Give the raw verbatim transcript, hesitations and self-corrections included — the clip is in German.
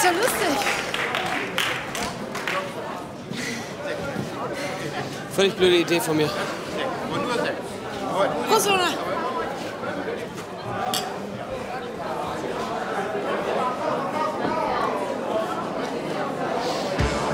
ist ja lustig. Völlig blöde Idee von mir. Rosona.